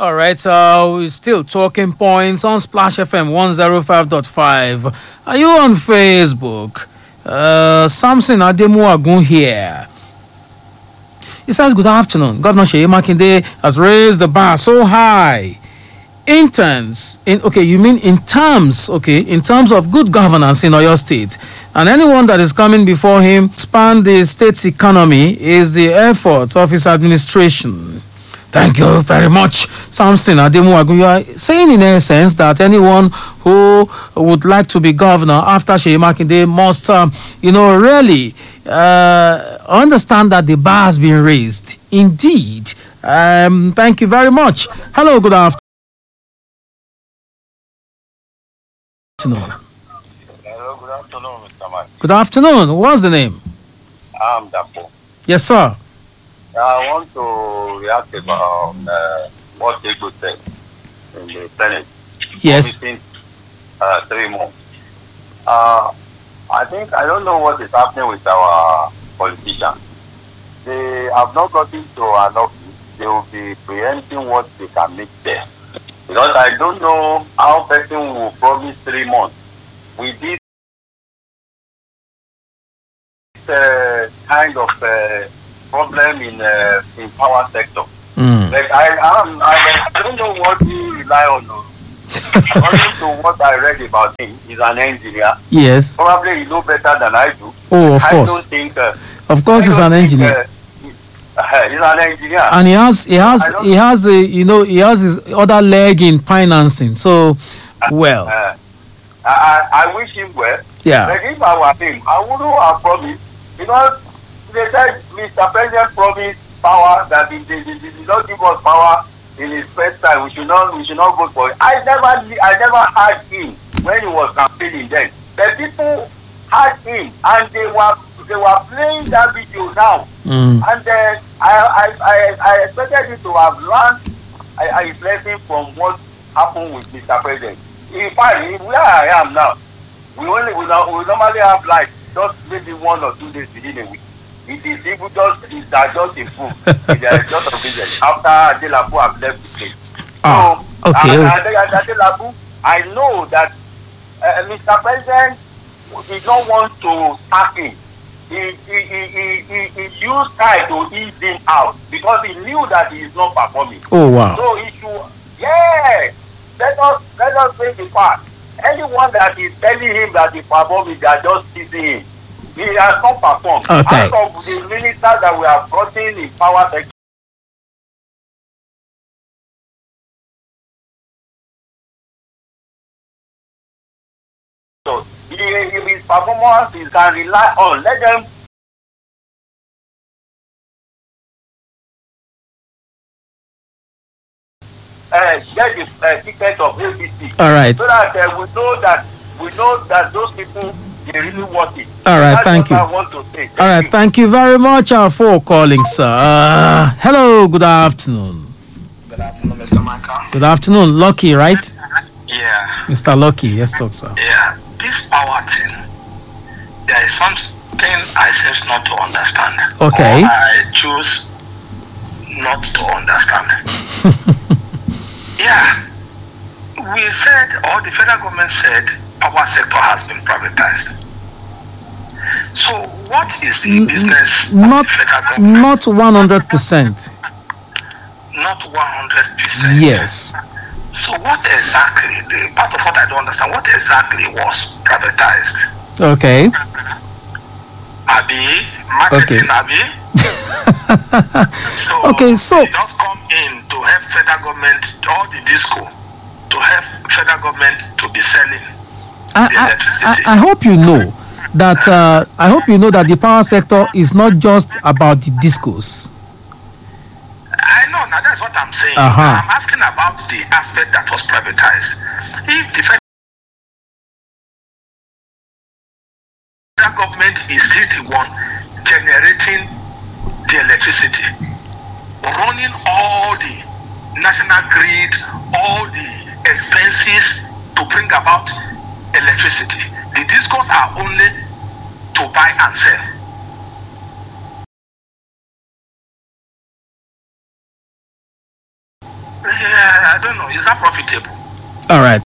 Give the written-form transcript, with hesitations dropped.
All right, we're still talking points on Splash FM 105.5. Are you on Facebook? Samson Ademuagun here. He says, good afternoon. Governor Seyi Makinde has raised the bar so high. In terms of good governance in Oyo State. And anyone that is coming before him expand the state's economy is the effort of his administration. Thank you very much, Samson Ademuagun. You are saying in essence that anyone who would like to be governor after Seyi Makinde must, really understand that the bar has been raised. Indeed. Thank you very much. Hello, good afternoon. Hello, good afternoon, Mr. Man. Good afternoon. What's the name? I'm Dapo. Yes, sir. I want to react about what Ego said in the Senate. Yes. Promising 3 months. I don't know what is happening with our politicians. They have not gotten to an office. They will be preempting what they can make there. Because I don't know how person will promise 3 months. With this kind of problem in power sector. Like I don't know what he rely on. According to what I read about him, he's an engineer. Yes. Probably he know better than I do. Oh, of course. I don't think. Of course, he's an engineer. He's an engineer. And he has his other leg in financing. So, well. I wish him well. Yeah. But if I were him, I wouldn't have promised. Because they said Mr. President promised power that he did not give us power in his first time. We should not vote for it. I never had him when he was campaigning then. The people had him and they were playing that video now. And I expected him to have learned his lesson from what happened with Mr. President. In fact, where I am now, we normally have like just maybe 1 or 2 days within a week. It is even just improved. It is just a business after Adelabu have left the place. Adelabu, I know that Mr. President did not want to sack him. He used time to ease him out because he knew that he is not performing. Oh wow! So he should, let us take the part. Anyone that is telling him that he performs, they are just teasing him. He has not performed. Okay. Out of the ministers that we have gotten in power sector, so his performance is can rely on. Let them get the ticket of ABC. All right. So that we know that those people they really want it. All right. That's Thank you. what I want to say. All right. Thank you very much for calling, sir. Hello. Good afternoon. Good afternoon, Mr. Michael. Good afternoon. Lucky, right? Yeah. Mr. Lucky. Yes, talk, sir. Yeah. This power thing, there is something I seem not to understand. Okay. Or I choose not to understand. Yeah. We said, or the federal government said, power sector has been privatized. So what is the business of the federal government? Not 100%. Not 100%. Yes. So what exactly, the part of what I don't understand, what exactly was privatized? Okay. Abi, marketing Abi. So it does come in to help federal government, all the disco, to help federal government to be selling the electricity. I hope you know that the power sector is not just about the discos. I know, now that's what I'm saying. Uh-huh. I'm asking about the aspect that was privatized. If the federal government is still the one generating the electricity, running all the national grid, all the expenses to bring about electricity, the discos are only to buy and sell. Yeah, I don't know. Is that profitable? All right.